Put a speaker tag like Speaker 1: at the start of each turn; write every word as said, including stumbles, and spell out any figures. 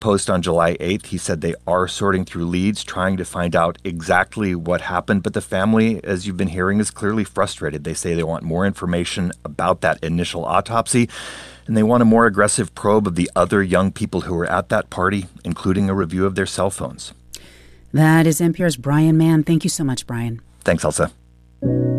Speaker 1: post on July eighth, he said they are sorting through leads, trying to find out exactly what happened. But the family, as you've been hearing, is clearly frustrated. They say they want more information about that initial autopsy, and they want a more aggressive probe of the other young people who were at that party, including a review of their cell phones.
Speaker 2: That is N P R's Brian Mann. Thank you so much, Brian.
Speaker 1: Thanks, Elsa.